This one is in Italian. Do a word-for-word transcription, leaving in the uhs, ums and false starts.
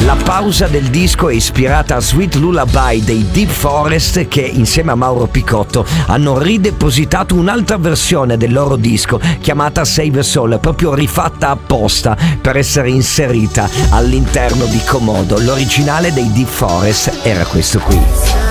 La pausa del disco è ispirata a Sweet Lullaby dei Deep Forest, che insieme a Mauro Picotto hanno ridepositato un'altra versione del loro disco chiamata Save a Soul, proprio rifatta apposta per essere inserita all'interno di Comodo. L'originale dei Deep Forest era questo qui.